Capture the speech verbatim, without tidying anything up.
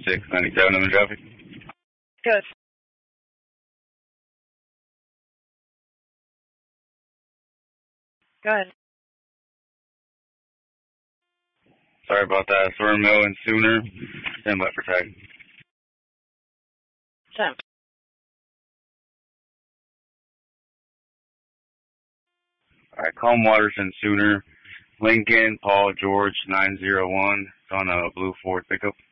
six ninety-seven, I'm in traffic. Good. Go ahead. Sorry about that. Sword Mill and Sooner. Stand by for tag. Ten. Alright, Calm Waters and Sooner. Lincoln, Paul, George, nine zero one. It's on a blue Ford pickup.